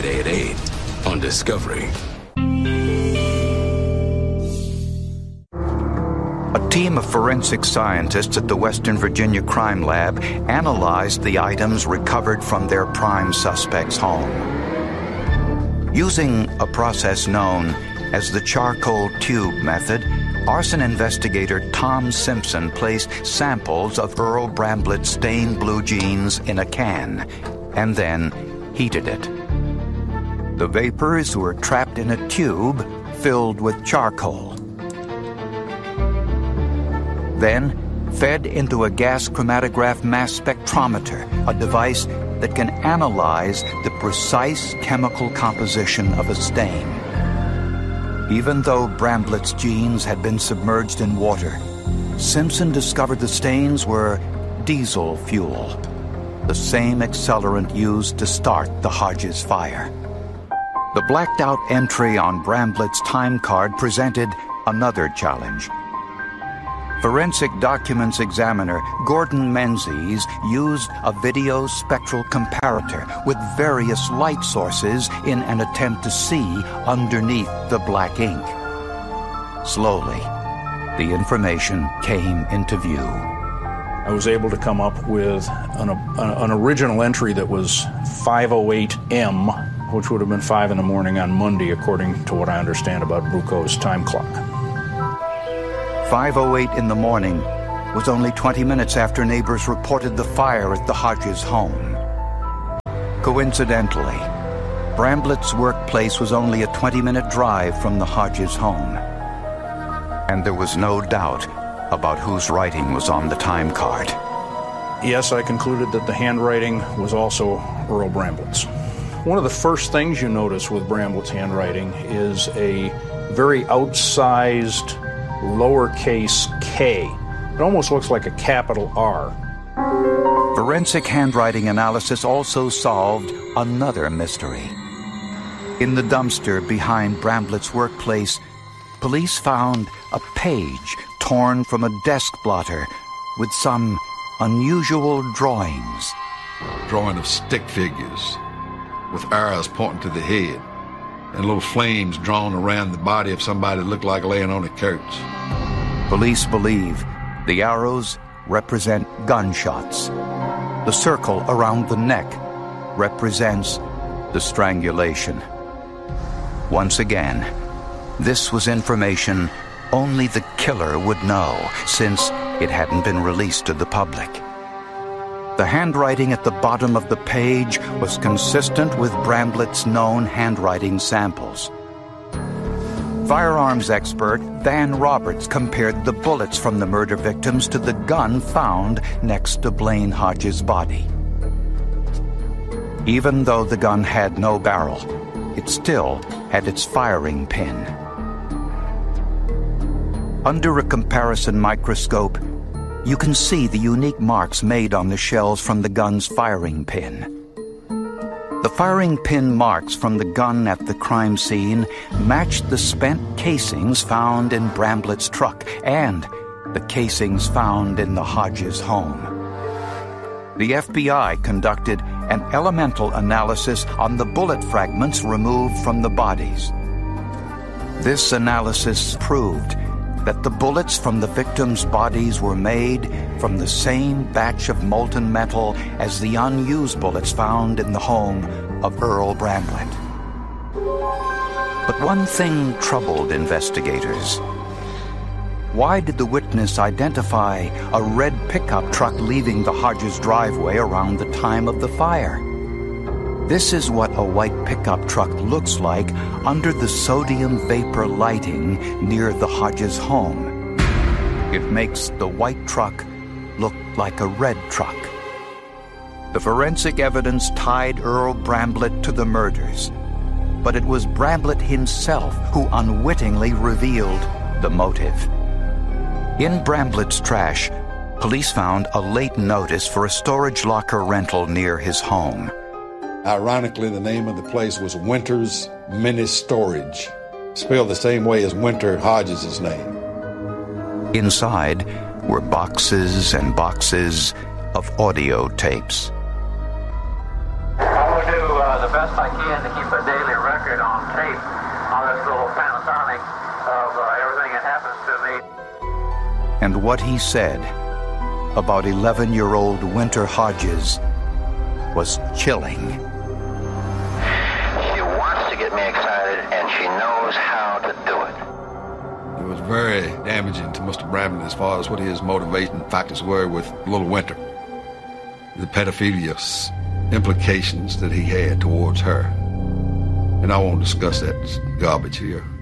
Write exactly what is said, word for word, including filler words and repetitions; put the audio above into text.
Friday at eight on Discovery. A team of forensic scientists at the Western Virginia Crime Lab analyzed the items recovered from their prime suspect's home. Using a process known as the charcoal tube method, arson investigator Tom Simpson placed samples of Earl Bramblett's stained blue jeans in a can and then heated it. The vapors were trapped in a tube filled with charcoal. Then fed into a gas chromatograph mass spectrometer, a device that can analyze the precise chemical composition of a stain. Even though Bramblett's jeans had been submerged in water, Simpson discovered the stains were diesel fuel, the same accelerant used to start the Hodges fire. The blacked-out entry on Bramblett's time card presented another challenge. Forensic documents examiner Gordon Menzies used a video spectral comparator with various light sources in an attempt to see underneath the black ink. Slowly, the information came into view. I was able to come up with an, an original entry that was five oh eight M, which would have been five in the morning on Monday, according to what I understand about Bruco's time clock. five oh eight in the morning was only twenty minutes after neighbors reported the fire at the Hodges home. Coincidentally, Bramblett's workplace was only a twenty-minute drive from the Hodges home. And there was no doubt about whose writing was on the time card. Yes, I concluded that the handwriting was also Earl Bramblett's. One of the first things you notice with Bramblett's handwriting is a very outsized lowercase k. It almost looks like a capital R. Forensic handwriting analysis also solved another mystery. In the dumpster behind Bramblett's workplace, police found a page torn from a desk blotter with some unusual drawings. Drawing of stick figures with arrows pointing to the head, and little flames drawn around the body of somebody that looked like laying on a couch. Police believe the arrows represent gunshots. The circle around the neck represents the strangulation. Once again, this was information only the killer would know, since it hadn't been released to the public. The handwriting at the bottom of the page was consistent with Bramblett's known handwriting samples. Firearms expert Van Roberts compared the bullets from the murder victims to the gun found next to Blaine Hodges' body. Even though the gun had no barrel, it still had its firing pin. Under a comparison microscope, you can see the unique marks made on the shells from the gun's firing pin. The firing pin marks from the gun at the crime scene matched the spent casings found in Bramblett's truck and the casings found in the Hodges home. The F B I conducted an elemental analysis on the bullet fragments removed from the bodies. This analysis proved that the bullets from the victims' bodies were made from the same batch of molten metal as the unused bullets found in the home of Earl Bramblett. But one thing troubled investigators. Why did the witness identify a red pickup truck leaving the Hodges driveway around the time of the fire? This is what a white pickup truck looks like under the sodium vapor lighting near the Hodges home. It makes the white truck look like a red truck. The forensic evidence tied Earl Bramblett to the murders, but it was Bramblett himself who unwittingly revealed the motive. In Bramblett's trash, police found a late notice for a storage locker rental near his home. Ironically, the name of the place was Winter's Mini Storage, spelled the same way as Winter Hodges' name. Inside were boxes and boxes of audio tapes. I'm going to do uh, the best I can to keep a daily record on tape on this little Panasonic of uh, everything that happens to me. And what he said about eleven-year-old Winter Hodges was chilling. She wants to get me excited, and she knows how to do it. It was very damaging to Mister Bramlett as far as what his motivation factors were with little Winter. The pedophilia implications that he had towards her. And I won't discuss that garbage here.